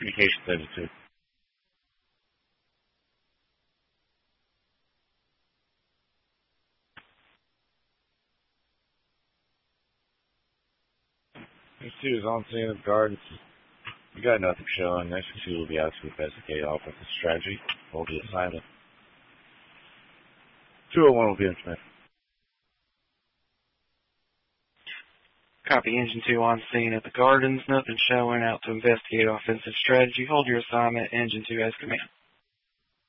Communication Center 2. Next 2 is on scene of gardens. You got nothing showing. Next 2 will be asked to investigate offensive strategy. Hold the assignment. 201 will be implemented. Copy, Engine 2 on scene at the Gardens. Nothing showing. Out to investigate offensive strategy. Hold your assignment. Engine 2 has command.